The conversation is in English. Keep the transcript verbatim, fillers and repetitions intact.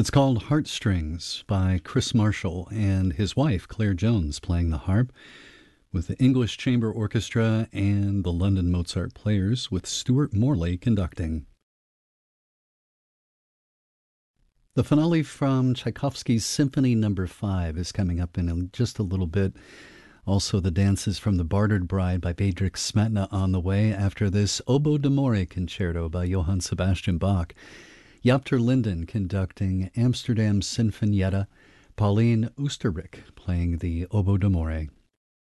It's called Heartstrings by Chris Marshall and his wife, Claire Jones, playing the harp, with the English Chamber Orchestra and the London Mozart Players, with Stuart Morley conducting. The finale from Tchaikovsky's Symphony Number five is coming up in just a little bit. Also, the dances from The Bartered Bride by Bedřich Smetana on the way after this Oboe d'Amore concerto by Johann Sebastian Bach. Japter Linden conducting Amsterdam Sinfonietta, Pauline Oosterbeek playing the Oboe d'Amore.